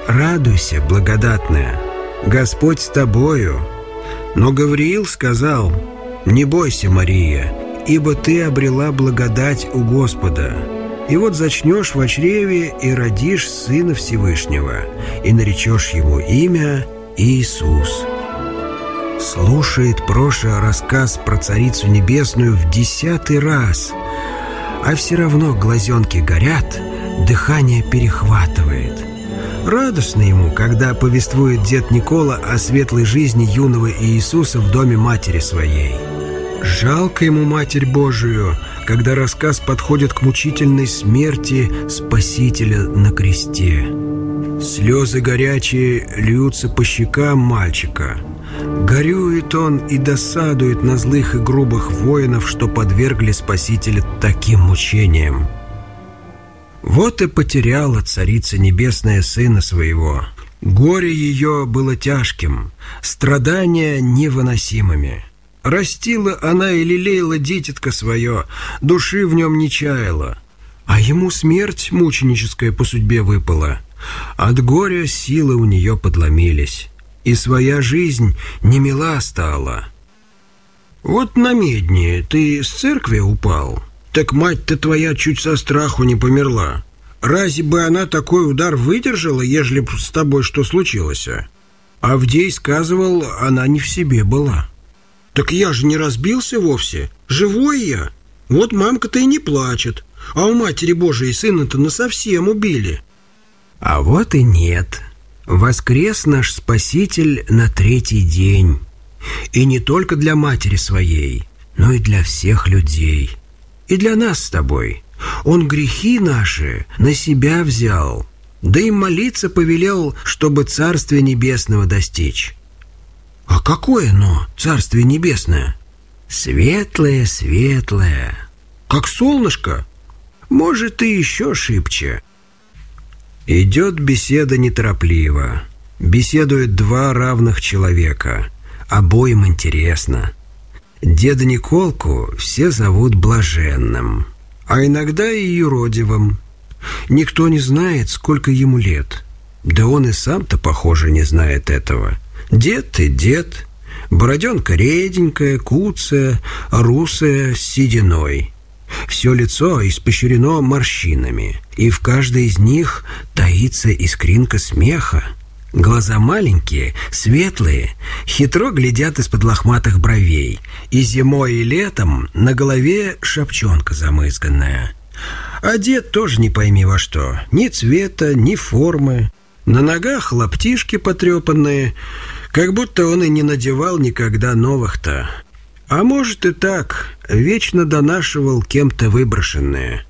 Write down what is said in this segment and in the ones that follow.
«Радуйся, благодатная, Господь с тобою». Но Гавриил сказал: «Не бойся, Мария, ибо ты обрела благодать у Господа. И вот зачнешь в чреве и родишь Сына Всевышнего, и наречешь Ему имя Иисус». Слушает Проша рассказ про Царицу Небесную в 10-й раз, а все равно глазенки горят, дыхание перехватывает. Радостно ему, когда повествует дед Никола о светлой жизни юного Иисуса в доме матери своей. Жалко ему Матерь Божию, когда рассказ подходит к мучительной смерти Спасителя на кресте. Слезы горячие льются по щекам мальчика. Горюет он и досадует на злых и грубых воинов, что подвергли Спасителя таким мучениям. Вот и потеряла Царица Небесная Сына Своего. Горе ее было тяжким, страдания невыносимыми. Растила она и лелеяла дитятко свое, души в нем не чаяла. А ему смерть мученическая по судьбе выпала. От горя силы у нее подломились, и своя жизнь немила стала. Вот на медне ты с церкви упал, так мать-то твоя чуть со страху не померла. Разве бы она такой удар выдержала, ежели б с тобой что случилось? Авдей сказывал, она не в себе была. Так я же не разбился вовсе, живой я. Вот мамка-то и не плачет, а у Матери Божией сына-то насовсем убили. А вот и нет. Воскрес наш Спаситель на 3-й день. И не только для матери своей, но и для всех людей. И для нас с тобой. Он грехи наши на себя взял, да и молиться повелел, чтобы Царствия Небесного достичь. А какое оно, Царствие Небесное? Светлое, светлое, как солнышко, может, и еще шибче. Идет беседа неторопливо. Беседуют два равных человека. Обоим интересно. Деда Николку все зовут Блаженным, а иногда и юродивым. Никто не знает, сколько ему лет. Да он и сам-то, похоже, не знает этого. Дед и дед. Бороденка реденькая, куцая, русая, с сединой. Все лицо испещрено морщинами, и в каждой из них таится искринка смеха. Глаза маленькие, светлые, хитро глядят из-под лохматых бровей, и зимой и летом на голове шапчонка замызганная. Одет тоже не пойми во что, ни цвета, ни формы. На ногах лаптишки потрепанные, как будто он и не надевал никогда новых-то. А может и так, вечно донашивал кем-то выброшенные.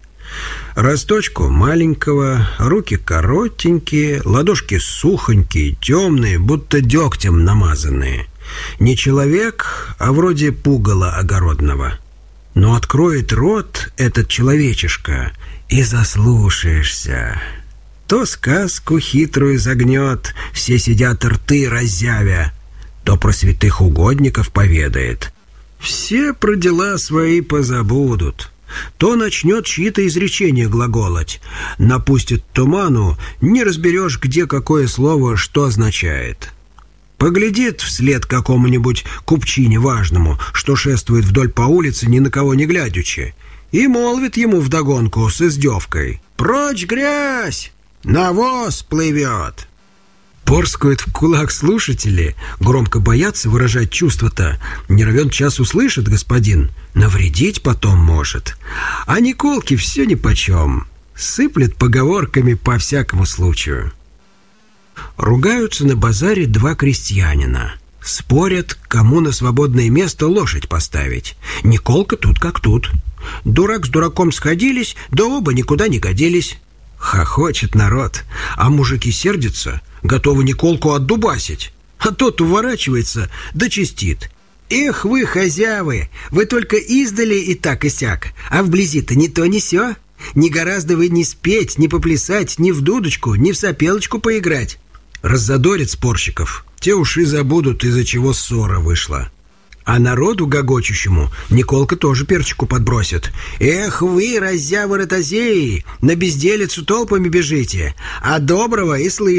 Росточку маленького, руки коротенькие, ладошки сухонькие, темные, будто дегтем намазанные. Не человек, а вроде пугала огородного. Но откроет рот этот человечишка, и заслушаешься. То сказку хитрую загнет, все сидят рты раззявя, то про святых угодников поведает. Все про дела свои позабудут. То начнет чьи-то изречения глаголать, напустит туману, не разберешь, где какое слово что означает. Поглядит вслед какому-нибудь купчине важному, что шествует вдоль по улице, ни на кого не глядячи, и молвит ему вдогонку с издевкой: «Прочь грязь! Навоз плывет!» Порскуют в кулак слушатели, громко боятся выражать чувства-то. Не равен час услышит господин, навредить потом может. А Николке все нипочем, сыплет поговорками по всякому случаю. Ругаются на базаре два крестьянина. Спорят, кому на свободное место лошадь поставить. Николка тут как тут. Дурак с дураком сходились, да оба никуда не годились. Хохочет народ, а мужики сердятся, готовы Николку отдубасить. А тот уворачивается, да чистит: «Эх вы, хозяевы, вы только издали и так и сяк, а вблизи-то ни то ни сё. Не гораздо вы ни спеть, ни поплясать, ни в дудочку, ни в сопелочку поиграть». Раззадорит спорщиков, те уж и забудут, из-за чего ссора вышла. А народу гогочущему Николка тоже перчику подбросит: «Эх вы, раззявы ротозеи, на безделицу толпами бежите, а доброго и слышите».